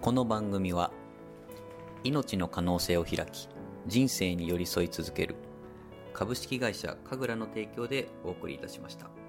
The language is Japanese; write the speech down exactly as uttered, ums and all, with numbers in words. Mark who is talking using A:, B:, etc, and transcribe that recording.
A: この番組は命の可能性を開き人生に寄り添い続ける株式会社かぐらの提供でお送りいたしました。